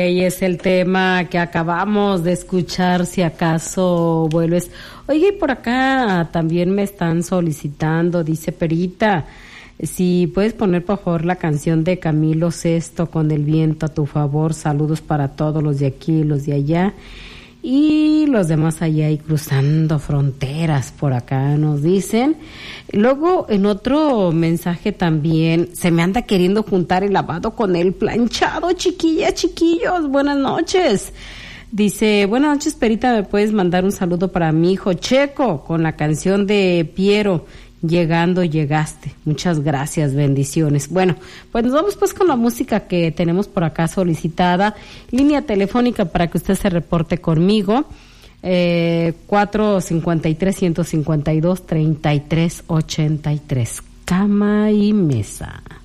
Y es el tema que acabamos de escuchar, si acaso vuelves. Oye, y por acá también me están solicitando, dice Perita, si puedes poner por favor la canción de Camilo Sesto, Con el viento a tu favor. Saludos para todos los de aquí, los de allá y los demás allá y cruzando fronteras, por acá nos dicen. Luego en otro mensaje también, se me anda queriendo juntar el lavado con el planchado, chiquillas, chiquillos, buenas noches. Dice, buenas noches Perita, ¿me puedes mandar un saludo para mi hijo Checo con la canción de Piero, Llegando Llegaste? Muchas gracias, bendiciones. Bueno, pues nos vamos pues con la música que tenemos por acá solicitada. Línea telefónica para que usted se reporte conmigo, 453-152-3383, cama y mesa.